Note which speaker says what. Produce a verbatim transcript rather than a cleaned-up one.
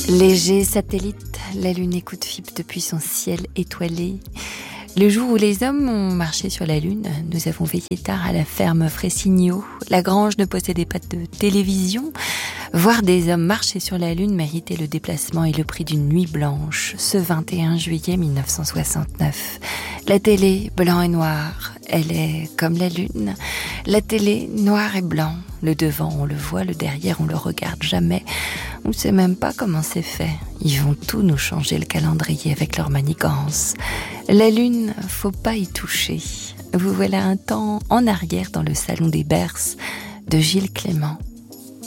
Speaker 1: Léger satellite, la lune écoute fibre depuis son ciel étoilé. Le jour où les hommes ont marché sur la lune, nous avons veillé tard à la ferme Fressigno. La grange ne possédait pas de télévision. Voir des hommes marcher sur la lune méritait le déplacement et le prix d'une nuit blanche, ce vingt et un juillet mille neuf cent soixante-neuf. La télé, blanc et noir, elle est comme la lune. La télé, noir et blanc. Le devant, on le voit, le derrière, on le regarde jamais. On ne sait même pas comment c'est fait. Ils vont tout nous changer le calendrier avec leur manigance. La lune, faut pas y toucher. Vous voilà un temps en arrière dans le salon des Berces de Gilles Clément.